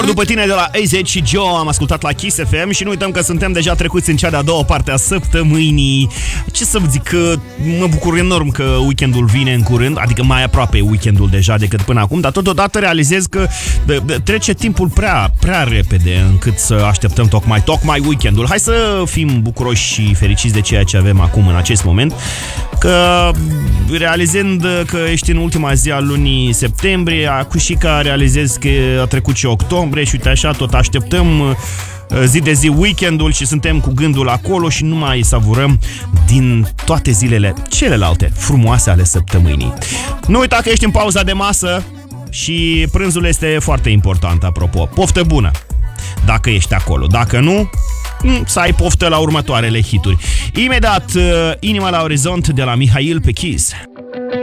După tine de la AZ și Joe am ascultat la Kiss FM și nu uităm că suntem deja trecuți în cea de-a doua parte a săptămânii. Ce să vă zic, că mă bucur enorm că weekendul vine în curând, adică mai aproape weekendul deja decât până acum, dar totodată realizez că trece timpul prea repede încât să așteptăm tocmai weekendul. Hai să fim bucuroși și fericiți de ceea ce avem acum în acest moment, că realizând că ești în ultima zi a lunii septembrie, și că realizez că a trecut și octombrie și uite așa, tot așteptăm zi de zi weekendul și suntem cu gândul acolo și nu mai savurăm din toate zilele celelalte frumoase ale săptămânii. Nu uita că ești în pauza de masă și prânzul este foarte important, apropo. Poftă bună dacă ești acolo, dacă nu, să ai poftă la următoarele hituri. Imediat, Inima la orizont de la Mihail pe Kiss.